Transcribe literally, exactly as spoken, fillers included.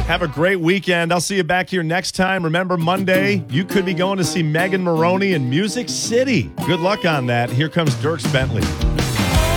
Have a great weekend. I'll see you back here next time. Remember, Monday, you could be going to see Megan Moroney in Music City. Good luck on that. Here comes Dierks Bentley.